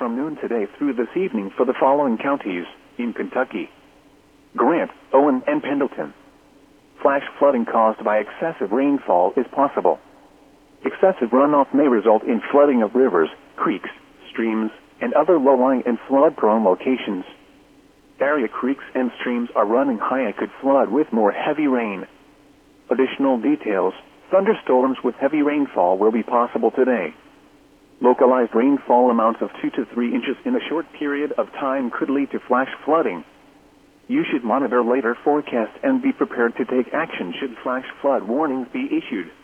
from noon today through this evening for the following counties in Kentucky: Grant, Owen, and Pendleton. Flash flooding caused by excessive rainfall is possible. Excessive runoff may result in flooding of rivers, creeks, streams, and other low-lying and flood-prone locations. Area creeks and streams are running high and could flood with more heavy rain. Additional details: thunderstorms with heavy rainfall will be possible today. Localized rainfall amounts of 2 to 3 inches in a short period of time could lead to flash flooding. You should monitor later forecasts and be prepared to take action should flash flood warnings be issued.